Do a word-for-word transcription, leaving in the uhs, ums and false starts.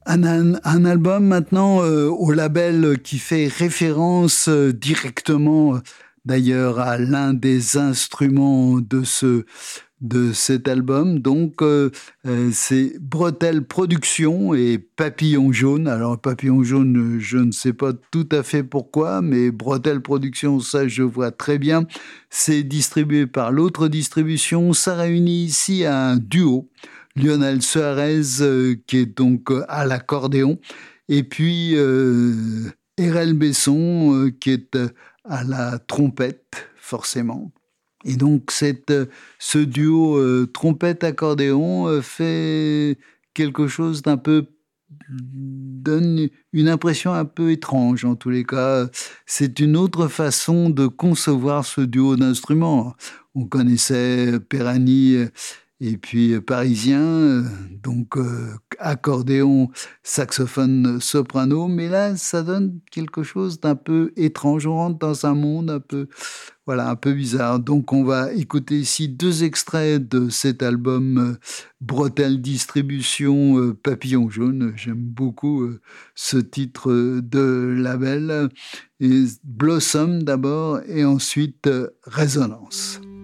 Un, un, un album maintenant euh, au label qui fait référence euh, directement, euh, d'ailleurs, à l'un des instruments de ce de cet album. Donc, euh, euh, c'est Bretelle Productions et Papillon Jaune. Alors, Papillon Jaune, je ne sais pas tout à fait pourquoi, mais Bretelle Productions, ça, je vois très bien. C'est distribué par l'autre distribution. Ça réunit ici un duo. Lionel Suarez, euh, qui est donc euh, à l'accordéon, et puis euh, Erel Besson, euh, qui est euh, à la trompette, forcément. Et donc, cette, ce duo euh, trompette-accordéon euh, fait quelque chose d'un peu, donne une impression un peu étrange en tous les cas. C'est une autre façon de concevoir ce duo d'instruments. On connaissait Perani et puis Parisien, donc euh, accordéon, saxophone, soprano, mais là, ça donne quelque chose d'un peu étrange. On rentre dans un monde un peu voilà, un peu bizarre. Donc, on va écouter ici deux extraits de cet album euh, Bretelle Distribution euh, Papillon Jaune. J'aime beaucoup euh, ce titre euh, de label. Et Blossom d'abord et ensuite euh, Résonance.